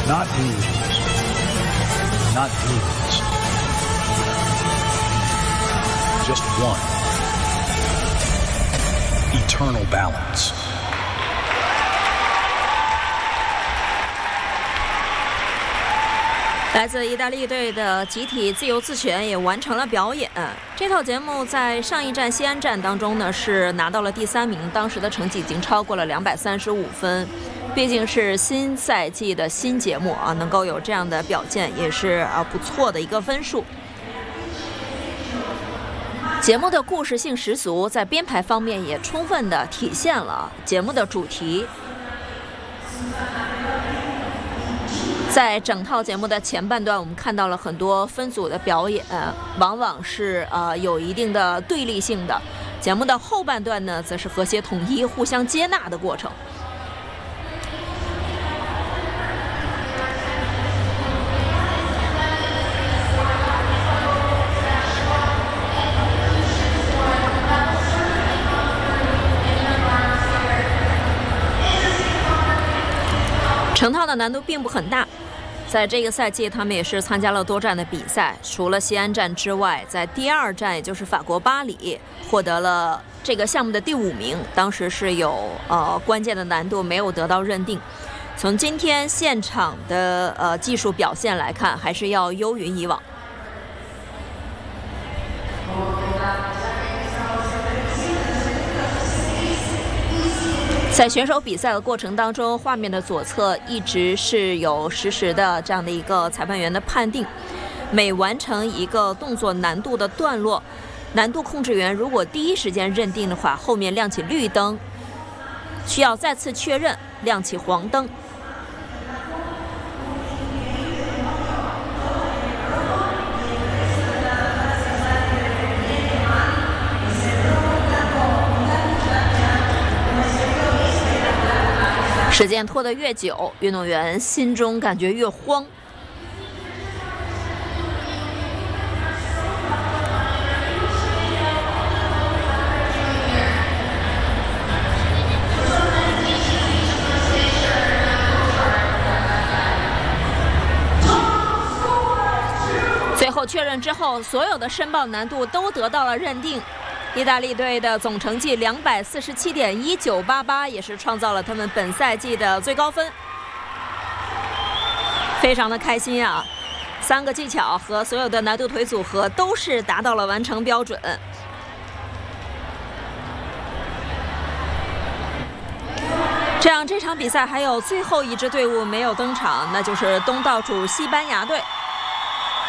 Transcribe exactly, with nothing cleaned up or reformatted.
Not illusions. Not dreams. Just one. Eternal balance. 来自意大利队的集体自由自选也完成了表演。这套节目在上一站西安站当中呢是拿到了第三名，当时的成绩已经超过了两百三十五分。毕竟是新赛季的新节目啊，能够有这样的表现也是啊不错的一个分数。节目的故事性十足，在编排方面也充分的体现了节目的主题。在整套节目的前半段，我们看到了很多分组的表演，往往是呃有一定的对立性的。节目的后半段呢，则是和谐统一、互相接纳的过程。成套的难度并不很大，在这个赛季他们也是参加了多站的比赛，除了西安站之外，在第二站也就是法国巴黎获得了这个项目的第五名，当时是有呃关键的难度没有得到认定。从今天现场的呃技术表现来看，还是要优于以往。在选手比赛的过程当中，画面的左侧一直是有实时的这样的一个裁判员的判定，每完成一个动作难度的段落，难度控制员如果第一时间认定的话，后面亮起绿灯，需要再次确认，亮起黄灯。时间拖得越久，运动员心中感觉越慌。最后确认之后，所有的申报难度都得到了认定。意大利队的总成绩两百四十七点一九八八，也是创造了他们本赛季的最高分，非常的开心啊！三个技巧和所有的难度腿组合都是达到了完成标准。这样，这场比赛还有最后一支队伍没有登场，那就是东道主西班牙队。